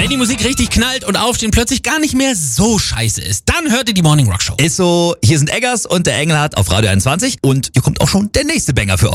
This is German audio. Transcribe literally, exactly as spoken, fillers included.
Wenn die Musik richtig knallt und Aufstehen plötzlich gar nicht mehr so scheiße ist, dann hört ihr die Morning Rock Show. Ist so, hier sind Eggers und der Engelhardt auf Radio einundzwanzig und hier kommt auch schon der nächste Banger für euch.